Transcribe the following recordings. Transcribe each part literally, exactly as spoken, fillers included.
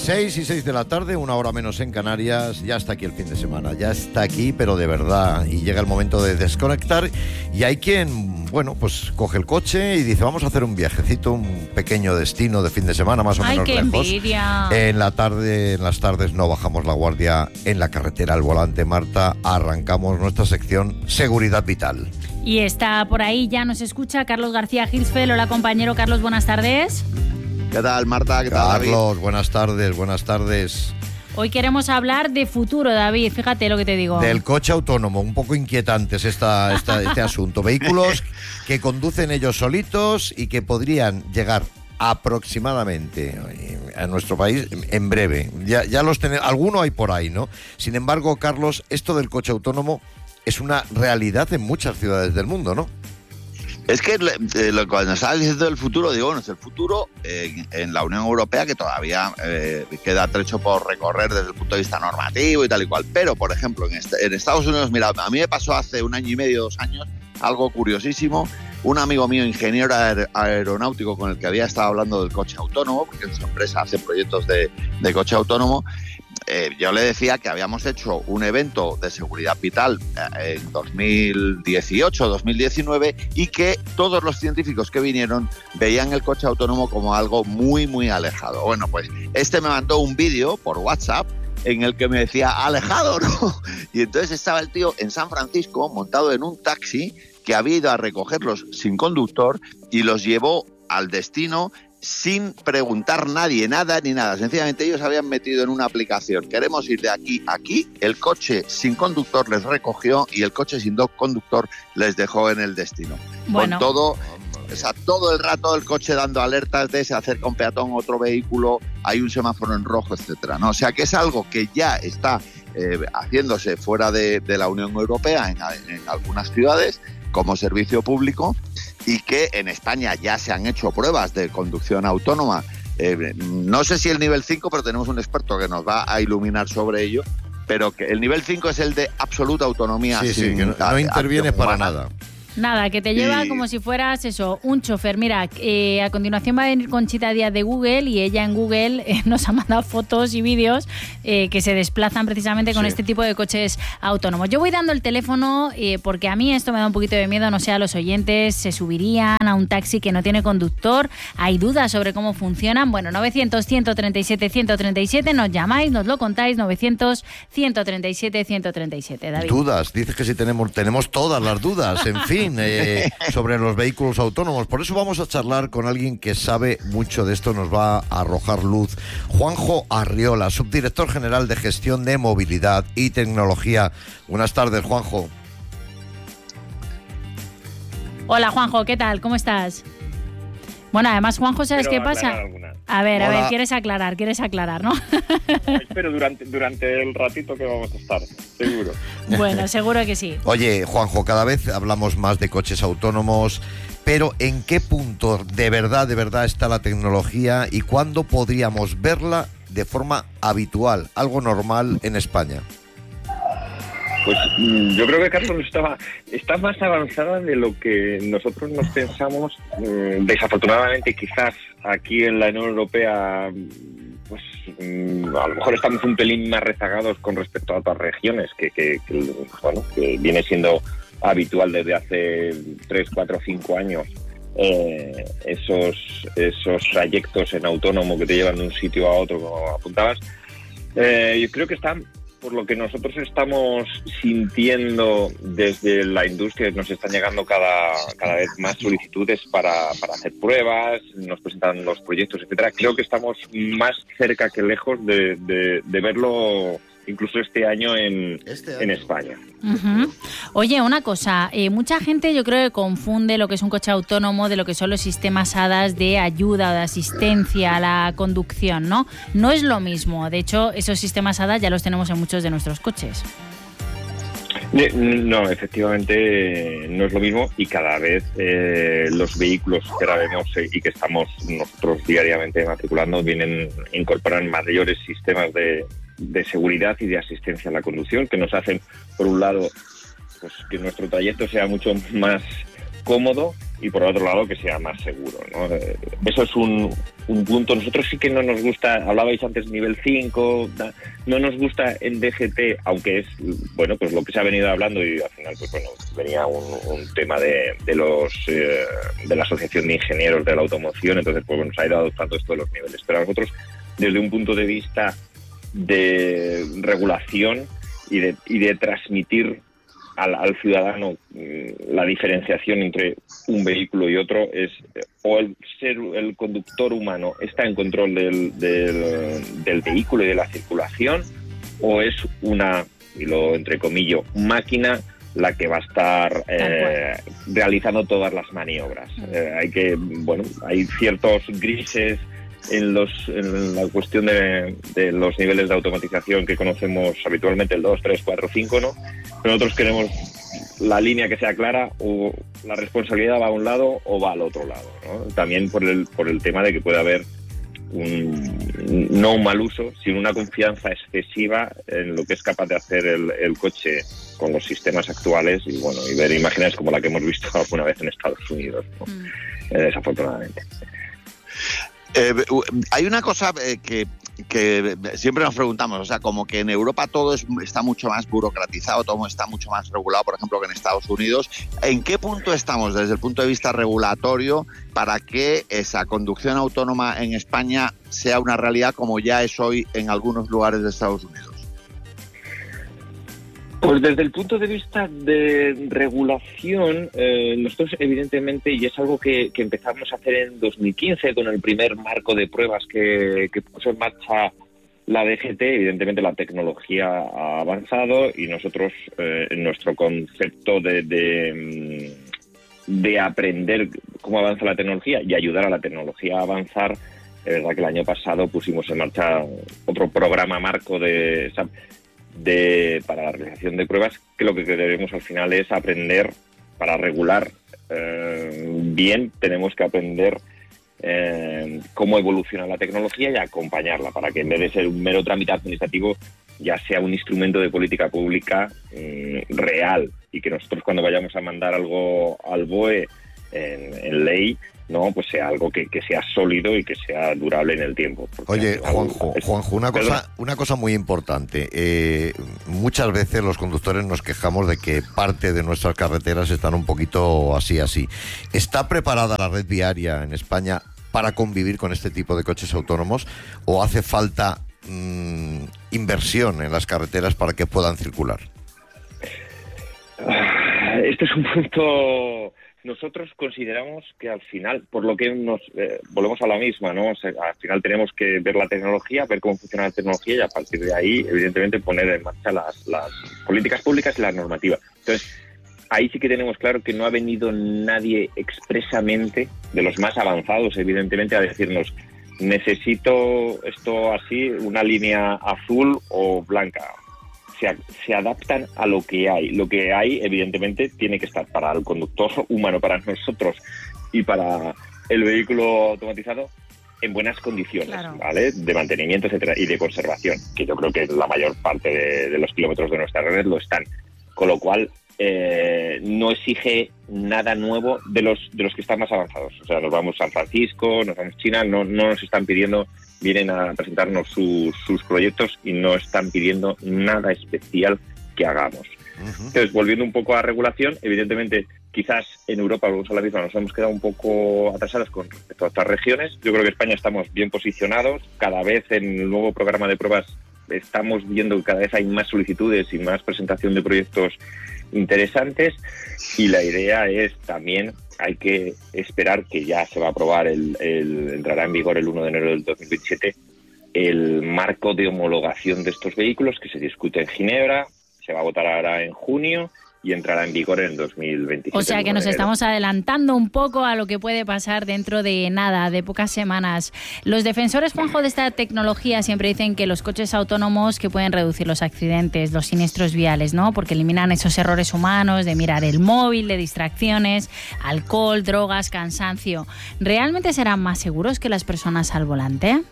seis y seis de la tarde, una hora menos en Canarias. Ya está aquí el fin de semana, ya está aquí, pero de verdad. Y llega el momento de desconectar. Y hay quien, bueno, pues coge el coche y dice, vamos a hacer un viajecito, un pequeño destino de fin de semana, más o Ay, menos qué lejos. envidia. En la tarde, en las tardes no bajamos la guardia en la carretera al volante, Marta. Arrancamos nuestra sección Seguridad Vital. Y está por ahí, ya nos escucha Carlos García Hirschfeld. Hola, compañero Carlos, buenas tardes. ¿Qué tal, Marta? ¿Qué tal, David? Carlos, buenas tardes, buenas tardes. Hoy queremos hablar de futuro, David, fíjate lo que te digo. Del coche autónomo, un poco inquietantes esta, esta, este asunto. Vehículos que conducen ellos solitos y que podrían llegar aproximadamente a nuestro país en breve. Ya, ya los tenemos, alguno hay por ahí, ¿no? Sin embargo, Carlos, esto del coche autónomo es una realidad en muchas ciudades del mundo, ¿no? Es que eh, lo, cuando estaba diciendo del futuro, digo, bueno, es el futuro eh, en la Unión Europea, que todavía eh, queda trecho por recorrer desde el punto de vista normativo y tal y cual. Pero, por ejemplo, en, este, en Estados Unidos, mira, a mí me pasó hace un año y medio, dos años, algo curiosísimo. Un amigo mío, ingeniero aer- aeronáutico, con el que había estado hablando del coche autónomo, porque en su empresa hace proyectos de, de coche autónomo, Eh, yo le decía que habíamos hecho un evento de seguridad vital eh, en dos mil dieciocho, dos mil diecinueve y que todos los científicos que vinieron veían el coche autónomo como algo muy, muy alejado. Bueno, pues este me mandó un vídeo por WhatsApp en el que me decía, alejado, ¿no? Y entonces estaba el tío en San Francisco montado en un taxi que había ido a recogerlos sin conductor y los llevó al destino sin preguntar nadie, nada ni nada. Sencillamente ellos habían metido en una aplicación, queremos ir de aquí a aquí, el coche sin conductor les recogió y el coche sin conductor les dejó en el destino. Bueno. Con todo, o sea, todo el rato el coche dando alertas de se acerca un peatón, otro vehículo, hay un semáforo en rojo, etcétera, ¿no? O sea que es algo que ya está eh, haciéndose fuera de, de la Unión Europea en, en algunas ciudades como servicio público, y que en España ya se han hecho pruebas de conducción autónoma. Eh, no sé si el nivel cinco, pero tenemos un experto que nos va a iluminar sobre ello, pero que el nivel cinco es el de absoluta autonomía. Sí, sin sí, que no, no intervienes para nada. Nada, que te lleva Y... como si fueras eso, un chofer. Mira, eh, a continuación va a venir Conchita Díaz de Google y ella en Google eh, nos ha mandado fotos y vídeos eh, que se desplazan precisamente con Sí. este tipo de coches autónomos. Yo voy dando el teléfono eh, porque a mí esto me da un poquito de miedo, no sé, a los oyentes se subirían a un taxi que no tiene conductor, hay dudas sobre cómo funcionan. Bueno, novecientos, ciento treinta y siete, ciento treinta y siete, nos llamáis, nos lo contáis, novecientos, ciento treinta y siete, ciento treinta y siete, David. Dudas, dices que si tenemos, tenemos todas las dudas, en fin. Eh, sobre los vehículos autónomos. Por eso vamos a charlar con alguien que sabe mucho de esto, nos va a arrojar luz. Juanjo Arriola, subdirector general de Gestión de Movilidad y Tecnología. Buenas tardes, Juanjo. Hola, Juanjo, ¿qué tal? ¿Cómo estás? Bueno, además, Juanjo, ¿sabes Espero qué pasa? aclarar alguna. A ver, a Hola. ver, quieres aclarar, quieres aclarar, ¿no? Espero durante, durante el ratito que vamos a estar, seguro. Bueno, seguro que sí. Oye, Juanjo, cada vez hablamos más de coches autónomos, pero ¿en qué punto de verdad, de verdad está la tecnología y cuándo podríamos verla de forma habitual, algo normal en España? Pues mm, yo creo que Carlos estaba, está más avanzada de lo que nosotros nos pensamos. Mm, desafortunadamente, quizás aquí en la Unión Europea, pues mm, a lo mejor estamos un pelín más rezagados con respecto a otras regiones, que, que, que, bueno, que viene siendo habitual desde hace tres, cuatro, cinco años. Eh, esos, esos trayectos en autónomo que te llevan de un sitio a otro, como apuntabas. Eh, yo creo que están... Por lo que nosotros estamos sintiendo desde la industria, nos están llegando cada, cada vez más solicitudes para, para hacer pruebas, nos presentan los proyectos, etcétera. Creo que estamos más cerca que lejos de, de, de verlo incluso este año en, Este año. en España. Uh-huh. Oye, una cosa, eh, mucha gente yo creo que confunde lo que es un coche autónomo de lo que son los sistemas A D A S de ayuda o de asistencia a la conducción, ¿no? No es lo mismo, de hecho, esos sistemas A D A S ya los tenemos en muchos de nuestros coches. No, efectivamente no es lo mismo y cada vez eh, los vehículos que ahora vemos eh, y que estamos nosotros diariamente matriculando vienen incorporan mayores sistemas de, de seguridad y de asistencia a la conducción que nos hacen, por un lado, pues que nuestro trayecto sea mucho más cómodo y por otro lado que sea más seguro, ¿no? Eso es un, un punto. Nosotros sí que no nos gusta, hablabais antes nivel cinco, no nos gusta en D G T, aunque es, bueno, pues lo que se ha venido hablando y al final, pues bueno, venía un, un tema de, de los eh, de la Asociación de Ingenieros de la Automoción, entonces pues bueno, se ha ido adoptando esto de los niveles, pero a nosotros desde un punto de vista de regulación y de, y de transmitir Al, al ciudadano la diferenciación entre un vehículo y otro es o el ser el conductor humano está en control del, del, del vehículo y de la circulación, o es una, y lo entrecomillo, máquina la que va a estar eh, realizando todas las maniobras. Eh, hay que, bueno, hay ciertos grises en los en la cuestión de, de los niveles de automatización que conocemos habitualmente, el dos, tres, cuatro, cinco, ¿no? Pero nosotros queremos la línea que sea clara, o la responsabilidad va a un lado o va al otro lado, ¿no? También por el por el tema de que puede haber un, no un mal uso, sino una confianza excesiva en lo que es capaz de hacer el, el coche con los sistemas actuales y bueno, y ver imágenes como la que hemos visto alguna vez en Estados Unidos, ¿no? Mm. Eh, desafortunadamente. Eh, hay una cosa eh, que, que siempre nos preguntamos, o sea, como que en Europa todo es, está mucho más burocratizado, todo está mucho más regulado, por ejemplo, que en Estados Unidos. ¿En qué punto estamos desde el punto de vista regulatorio para que esa conducción autónoma en España sea una realidad como ya es hoy en algunos lugares de Estados Unidos? Pues desde el punto de vista de regulación, eh, nosotros evidentemente, y es algo que, que empezamos a hacer en dos mil quince con el primer marco de pruebas que, que puso en marcha la D G T, evidentemente la tecnología ha avanzado y nosotros, eh, en nuestro concepto de, de, de aprender cómo avanza la tecnología y ayudar a la tecnología a avanzar, es verdad que el año pasado pusimos en marcha otro programa marco de... De, para la realización de pruebas, que lo que queremos al final es aprender para regular eh, bien. Tenemos que aprender eh, cómo evoluciona la tecnología y acompañarla para que en vez de ser un mero trámite administrativo ya sea un instrumento de política pública eh, real, y que nosotros cuando vayamos a mandar algo al B O E en, en ley, no, pues sea algo que, que sea sólido y que sea durable en el tiempo. Oye, Juanjo, es, Juanjo, una cosa, una cosa muy importante. Eh, muchas veces los conductores nos quejamos de que parte de nuestras carreteras están un poquito así, así. ¿Está preparada la red viaria en España para convivir con este tipo de coches autónomos, o hace falta mmm, inversión en las carreteras para que puedan circular? Este es un punto... Nosotros consideramos que al final, por lo que nos eh, volvemos a la misma, ¿no? O sea, al final tenemos que ver la tecnología, ver cómo funciona la tecnología y a partir de ahí, evidentemente, poner en marcha las, las políticas públicas y la normativa. Entonces, ahí sí que tenemos claro que no ha venido nadie expresamente, de los más avanzados, evidentemente, a decirnos necesito esto así, una línea azul o blanca. Se, se adaptan a lo que hay. Lo que hay, evidentemente, tiene que estar para el conductor humano, para nosotros y para el vehículo automatizado en buenas condiciones, claro, ¿vale? De mantenimiento, etcétera, y de conservación, que yo creo que la mayor parte de, de los kilómetros de nuestra red lo están. Con lo cual, eh, no exige nada nuevo de los de los que están más avanzados. O sea, nos vamos a San Francisco, nos vamos a China, no, no nos están pidiendo... vienen a presentarnos su, sus proyectos y no están pidiendo nada especial que hagamos. Uh-huh. Entonces, volviendo un poco a regulación, evidentemente, quizás en Europa, volvemos a la misma, nos hemos quedado un poco atrasados con respecto a otras regiones. Yo creo que en España estamos bien posicionados. Cada vez en el nuevo programa de pruebas estamos viendo que cada vez hay más solicitudes y más presentación de proyectos interesantes, y la idea es también, hay que esperar que ya se va a aprobar, el, el entrará en vigor el uno de enero del dos mil veintisiete, el marco de homologación de estos vehículos que se discute en Ginebra, se va a votar ahora en junio y entrará en vigor en dos mil veintisiete. O sea que nos estamos adelantando un poco a lo que puede pasar dentro de nada, de pocas semanas. Los defensores, Juanjo, de esta tecnología siempre dicen que los coches autónomos que pueden reducir los accidentes, los siniestros viales, ¿no? Porque eliminan esos errores humanos de mirar el móvil, de distracciones, alcohol, drogas, cansancio. ¿Realmente serán más seguros que las personas al volante?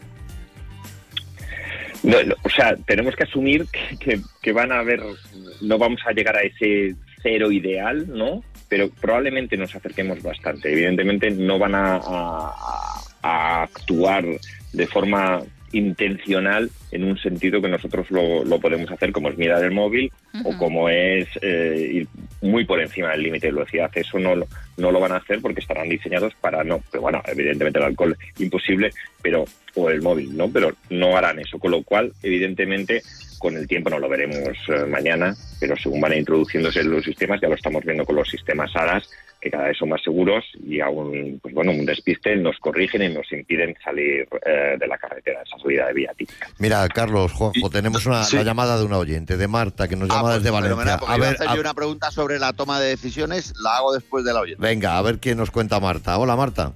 No, no, o sea, tenemos que asumir que, que, que van a haber, no vamos a llegar a ese cero ideal, ¿no? pero probablemente nos acerquemos bastante. Evidentemente no van a, a, a actuar de forma intencional en un sentido que nosotros lo, lo podemos hacer, como es mirar el móvil uh-huh. o como es eh, ir muy por encima del límite de velocidad. Eso no, no lo van a hacer porque estarán diseñados para no, pero bueno, evidentemente el alcohol imposible, pero o el móvil, ¿no? Pero no harán eso, con lo cual, evidentemente, con el tiempo no lo veremos eh, mañana, pero según van introduciéndose los sistemas, ya lo estamos viendo con los sistemas A D A S, que cada vez son más seguros y aún, pues bueno, un despiste nos corrigen y nos impiden salir eh, de la carretera, esa salida de vía típica. Mira, Carlos, Juanjo, tenemos una sí. la llamada de una oyente, de Marta, que nos llama ah, pues, desde Valencia. A ver, a hacer una pregunta sobre la toma de decisiones, la hago después de la oyente. Venga, a ver qué nos cuenta Marta. Hola, Marta.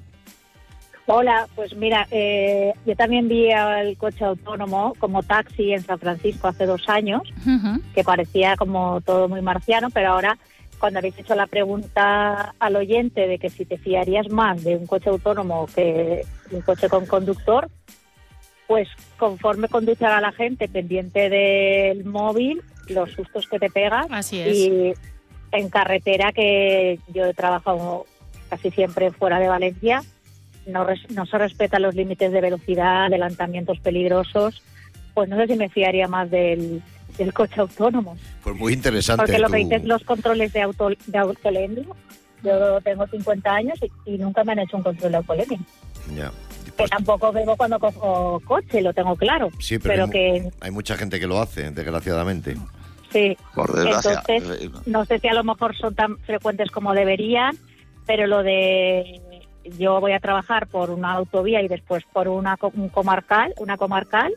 Hola, pues mira, eh, yo también vi el coche autónomo como taxi en San Francisco hace dos años, uh-huh. que parecía como todo muy marciano, pero ahora, cuando habéis hecho la pregunta al oyente de que si te fiarías más de un coche autónomo que un coche con conductor, pues conforme conduce a la gente pendiente del móvil, los sustos que te pegas. Así es. Y en carretera, que yo he trabajado casi siempre fuera de Valencia, no, res, no se respetan los límites de velocidad, adelantamientos peligrosos, pues no sé si me fiaría más del, del coche autónomo. Pues muy interesante. Porque lo tu... que dices, los controles de, auto, de autolemia, yo tengo cincuenta años y, y nunca me han hecho un control de autolemia. Ya. Que tampoco bebo cuando cojo coche, lo tengo claro. Sí, pero, pero hay, que hay mucha gente que lo hace, desgraciadamente. Sí, por desgracia. Entonces, no sé si a lo mejor son tan frecuentes como deberían, pero lo de yo voy a trabajar por una autovía y después por una un comarcal, una comarcal,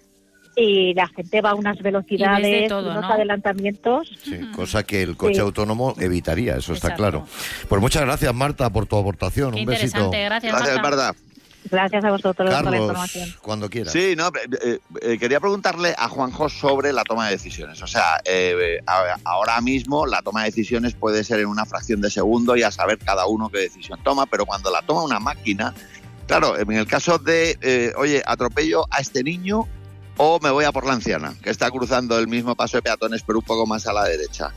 y la gente va a unas velocidades, todo, unos ¿no? adelantamientos. Sí, cosa que el coche sí. autónomo evitaría, eso está Exacto. claro. Pues muchas gracias, Marta, por tu aportación. Qué Un besito. interesante, gracias, Gracias, Marta. Marta. Gracias a vosotros Carlos, por la información. cuando quieras. Sí, no, eh, eh, quería preguntarle a Juanjo sobre la toma de decisiones. O sea, eh, a, ahora mismo la toma de decisiones puede ser en una fracción de segundo y a saber cada uno qué decisión toma, pero cuando la toma una máquina, claro, en el caso de, eh, oye, atropello a este niño o me voy a por la anciana, que está cruzando el mismo paso de peatones pero un poco más a la derecha.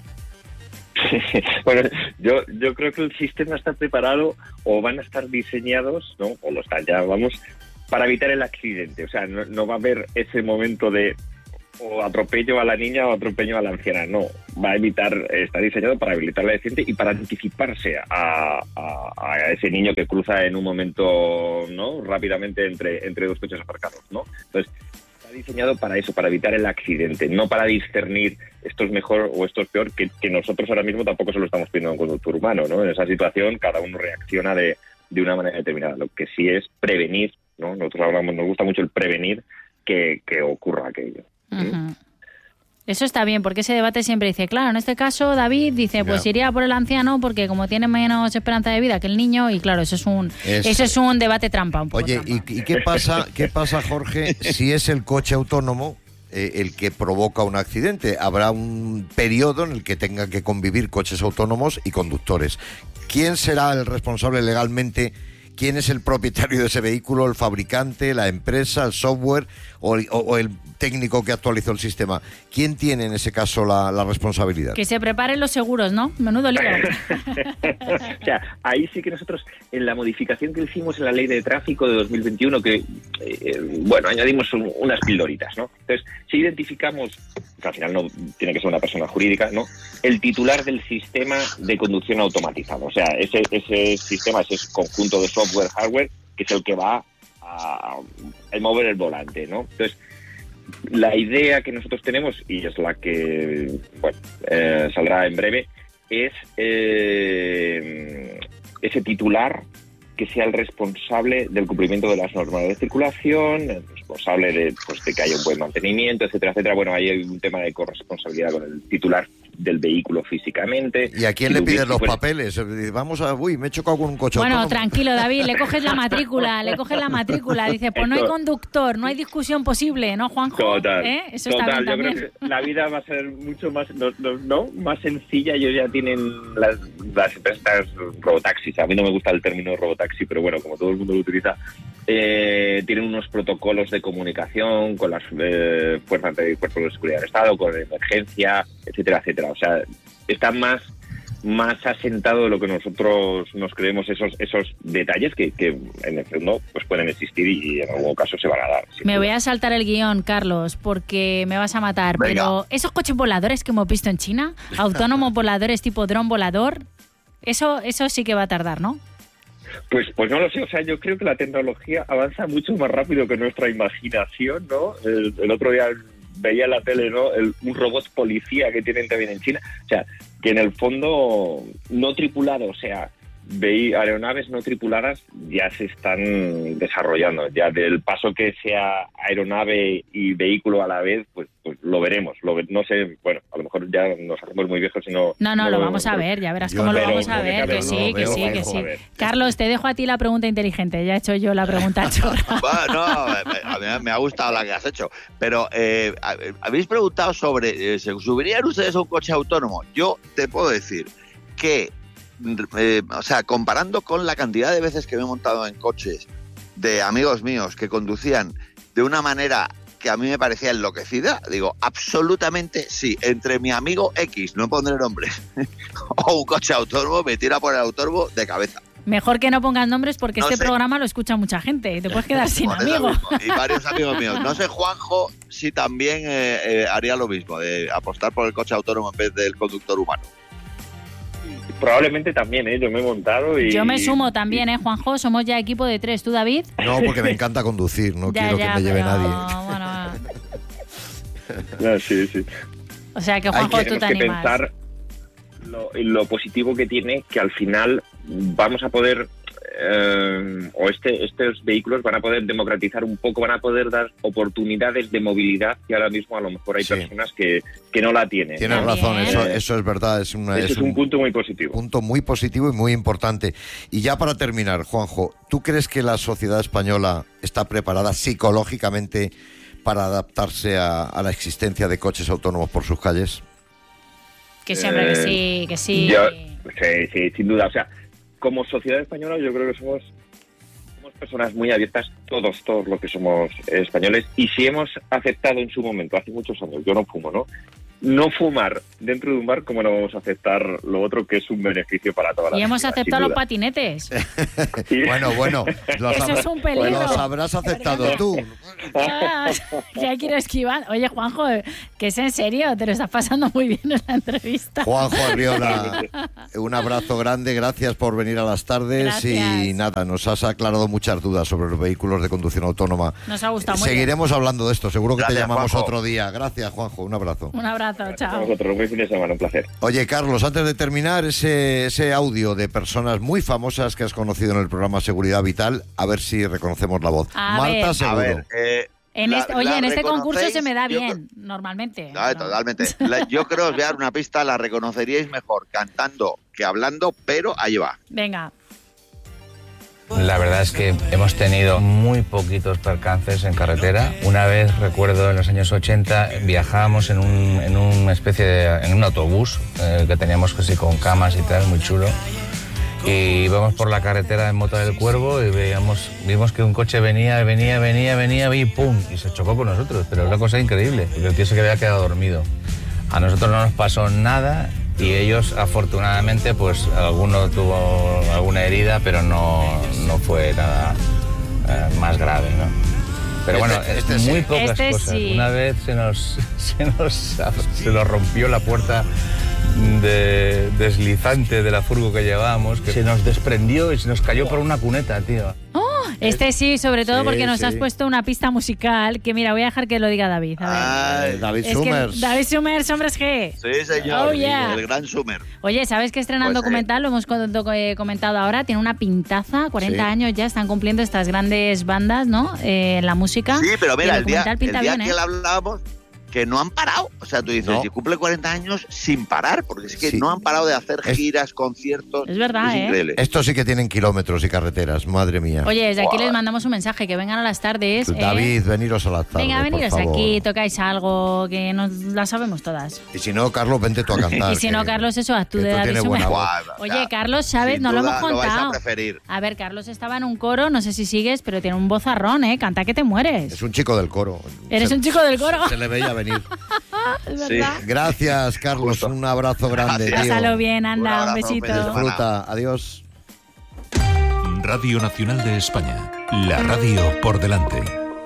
Bueno, yo yo creo que el sistema está preparado o van a estar diseñados, ¿no? O lo están ya, vamos, para evitar el accidente. O sea, no, no va a haber ese momento de o atropello a la niña o atropello a la anciana. No, va a evitar, está diseñado para habilitar el accidente y para anticiparse a, a, a ese niño que cruza en un momento, ¿no? Rápidamente entre, entre dos coches aparcados, ¿no? Entonces, diseñado para eso, para evitar el accidente, no para discernir esto es mejor o esto es peor, que, que nosotros ahora mismo tampoco se lo estamos pidiendo a un conductor humano, ¿no? En esa situación cada uno reacciona de, de una manera determinada. Lo que sí es prevenir, ¿no? Nosotros hablamos, nos gusta mucho el prevenir que, que ocurra aquello. ¿Sí? Uh-huh. Eso está bien, porque ese debate siempre dice, claro, en este caso David dice, pues Ya. iría por el anciano porque como tiene menos esperanza de vida que el niño, y claro, eso es un Es- eso es un debate trampa. Un poco Oye, trampa. ¿y, y qué pasa, qué pasa, Jorge, si es el coche autónomo eh, el que provoca un accidente? Habrá un periodo en el que tengan que convivir coches autónomos y conductores. ¿Quién será el responsable legalmente? ¿Quién es el propietario de ese vehículo? ¿El fabricante, la empresa, el software o, o- o el técnico que actualizó el sistema? ¿Quién tiene en ese caso la, la responsabilidad? Que se preparen los seguros, ¿no? Menudo lío. O sea, ahí sí que nosotros, en la modificación que hicimos en la ley de tráfico de dos mil veintiuno, que, eh, bueno, añadimos un- unas pildoritas, ¿no? Entonces, si identificamos, que al final no tiene que ser una persona jurídica, ¿no? El titular del sistema de conducción automatizado. O sea, ese, ese sistema, ese conjunto de software, hardware, que es el que va a, a mover el volante, ¿no? Entonces, la idea que nosotros tenemos, y es la que, bueno, eh, saldrá en breve, es eh, ese titular que sea el responsable del cumplimiento de las normas de circulación, el responsable de, pues, de que haya un buen mantenimiento, etcétera, etcétera. Bueno, ahí hay un tema de corresponsabilidad con el titular del vehículo físicamente. ¿Y a quién Si le tú- piden si los fuera- papeles? Vamos a... Uy, me he chocado con un coche Bueno, autónomo. tranquilo, David, le coges la matrícula, le coges la matrícula. Dice, pues no hay Esto- conductor, no hay discusión posible, ¿no, Juanjo? Total, ¿Eh? Eso está total. bien Yo también. creo que la vida va a ser mucho más, no, no, no, más sencilla. Ellos ya tienen las, las empresas robotaxis. A mí no me gusta el término robotaxi, pero bueno, como todo el mundo lo utiliza, eh, tienen unos protocolos de comunicación con las eh, fuerzas de cuerpos de seguridad del Estado, con emergencia, etcétera, etcétera. O sea, están más más asentado de lo que nosotros nos creemos, esos esos detalles que, que en el fondo pues pueden existir y en algún caso se van a dar. Me voy a saltar el guión, Carlos, porque me vas a matar. Venga. Pero esos coches voladores que hemos visto en China, autónomos voladores tipo dron volador, eso, eso sí que va a tardar, ¿no? Pues pues no lo sé, o sea, yo creo que la tecnología avanza mucho más rápido que nuestra imaginación, ¿no? El, el otro día veía en la tele, ¿no? El, un robot policía que tienen también en China. O sea, que en el fondo no tripulado, o sea, veí aeronaves no tripuladas ya se están desarrollando. Ya del paso que sea aeronave y vehículo a la vez, pues, pues lo veremos. Lo, no sé, bueno, a lo mejor ya nos hacemos muy viejos y no... No, no, no lo vamos a ver, ya verás cómo lo vamos a ver, que sí, que sí, que sí. Carlos, te dejo a ti la pregunta inteligente, ya he hecho yo la pregunta chorra. Bueno, no, a mí me ha gustado la que has hecho, pero eh, habéis preguntado sobre, eh, ¿se subirían ustedes a un coche autónomo? Yo te puedo decir que Eh, o sea, comparando con la cantidad de veces que me he montado en coches de amigos míos que conducían de una manera que a mí me parecía enloquecida, digo, absolutamente sí. Entre mi amigo X, no pondré nombres, o un coche autónomo, me tira por el autónomo de cabeza. Mejor que no pongas nombres porque no este sé. programa lo escucha mucha gente y te puedes quedar sin amigos. Y varios amigos míos. No sé, Juanjo, si también eh, eh, haría lo mismo, de apostar por el coche autónomo en vez del conductor humano. Probablemente también, ¿eh? Yo me he montado y... Yo me sumo también, ¿eh, Juanjo? Somos ya equipo de tres. ¿Tú, David? No, porque me encanta conducir, no ya, quiero ya, que me lleve pero, nadie. Bueno, no, sí, sí. o sea que, Juanjo, Hay que, tú te que animas. pensar lo, lo positivo que tiene, que al final vamos a poder... Eh, o este, estos vehículos van a poder democratizar un poco, van a poder dar oportunidades de movilidad que ahora mismo a lo mejor hay Sí. personas que, que no la tienen. Tienes También. razón, eso, eso es verdad. Es, una, Eso es es un punto muy positivo. punto muy positivo y muy importante. Y ya para terminar, Juanjo, ¿tú crees que la sociedad española está preparada psicológicamente para adaptarse a, a la existencia de coches autónomos por sus calles? Que siempre que Eh, sí, que sí. Yo- sí, sí, sin duda. O sea, como sociedad española yo creo que somos, somos personas muy abiertas, todos, todos los que somos eh, españoles, y si hemos aceptado en su momento, hace muchos años, yo no fumo, ¿no? No fumar dentro de un bar, ¿cómo no vamos a aceptar lo otro que es un beneficio para toda la Y hemos sociedad, aceptado sin los duda? patinetes. Sí. Bueno, bueno, los, Eso habrá- es un peligro. los habrás aceptado tú. Ah, ya quiero esquivar. Oye, Juanjo, que es en serio, te lo estás pasando muy bien en la entrevista. Juanjo Arriola, un abrazo grande, gracias por venir a las tardes. Gracias. Y nada, nos has aclarado muchas dudas sobre los vehículos de conducción autónoma. Nos ha gustado muy Seguiremos hablando de esto, seguro que Gracias, te llamamos Juanjo. otro día. Gracias, Juanjo, un abrazo. bien. Un abrazo, A chao. vosotros, un buen fin de semana, un placer. Oye, Carlos, antes de terminar, ese, ese audio de personas muy famosas que has conocido en el programa Seguridad Vital, a ver si reconocemos la voz. A Marta ver. A Seguro. ver, eh, En la- este, oye, la en este concurso reconocéis, se me da yo bien, normalmente. creo- Ah, No. totalmente. La- yo creo os voy a dar una pista, la reconoceríais mejor cantando que hablando, pero ahí va. Venga. La verdad es que hemos tenido muy poquitos percances en carretera. Una vez, recuerdo, en los años ochenta, viajábamos en, un, en una especie de... en un autobús eh, que teníamos casi con camas y tal, muy chulo. Y íbamos por la carretera en Mota del Cuervo y veíamos, vimos que un coche venía, venía, venía, venía y ¡pum! Y se chocó con nosotros. Pero es una cosa increíble, porque el tío se había quedado dormido. A nosotros no nos pasó nada y ellos, afortunadamente, pues alguno tuvo alguna herida, pero no, no fue nada eh, más grave, ¿no? Pero bueno, Este- es este sí. muy pocas Este cosas. sí. Una vez se nos, se nos, se nos rompió la puerta de deslizante de la furgo que llevábamos, que se nos desprendió y se nos cayó por una cuneta, tío. Este sí, sobre todo Sí, porque nos sí. has puesto una pista musical que, mira, voy a dejar que lo diga David. A ver. Ay, Eh, David Es Summers. que David Summers, hombres G. sí, señor. Oh, yeah. El gran Summer. Oye, ¿sabes que estrenan Pues, documental? Lo hemos co- do- eh, comentado ahora. Tiene una pintaza. cuarenta Sí. años ya están cumpliendo estas grandes bandas, ¿no? Eh, en la música. Sí, pero Y mira, el día, documental el pinta día bien, que ¿eh? le hablábamos, que no han parado. O sea, tú dices, No. si cumple cuarenta años sin parar, porque es que Sí. no han parado de hacer Es- giras, conciertos. Es verdad, es ¿eh? increíble. Estos sí que tienen kilómetros y carreteras, madre mía. Oye, desde aquí Buah. les mandamos un mensaje, que vengan a las tardes. ¿eh? David, veniros a las tardes, Venga, por veniros favor. aquí, tocáis algo que nos la sabemos todas. Y si no, Carlos, vente tú a cantar. Y si no, que- Carlos, eso, haz tú que de tú David tienes buena Summers. voz. Guau, o Oye, sea, Carlos, ¿sabes? sin No lo duda hemos lo vais a contado. preferir. A ver, Carlos estaba en un coro, no sé si sigues, pero tiene un vozarrón, ¿eh? Canta que te mueres. Es un chico del coro. Eres Se- un chico del coro. Se le veía venir. Sí. Gracias, Carlos. Justo. Un abrazo grande, Gracias. tío. Pásalo bien, anda, Un un, abrazo, besito. feliz semana. Disfruta. Adiós. Radio Nacional de España. La radio por delante.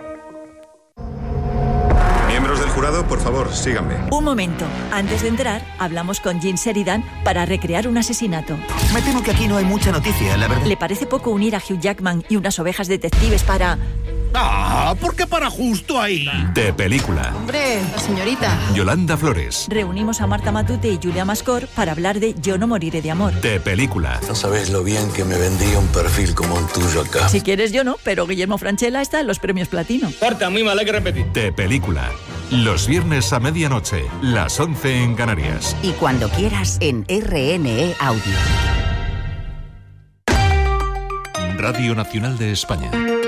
Miembros del jurado, por favor, síganme. Un momento. Antes de entrar, hablamos con Jean Sheridan para recrear un asesinato. Me temo que aquí no hay mucha noticia, la verdad. ¿Le parece poco unir a Hugh Jackman y unas ovejas detectives para...? Ah, ¿por qué para justo ahí? De película. Hombre, la señorita. Yolanda Flores. Reunimos a Marta Matute y Julia Mascor para hablar de Yo no moriré de amor. De película. No sabes lo bien que me vendría un perfil como el tuyo acá. Si quieres yo no, pero Guillermo Francella está en los premios Platino. Corta, muy mal, hay que repetir. De película. Los viernes a medianoche, las once en Canarias. Y cuando quieras en R N E Audio. Radio Nacional de España.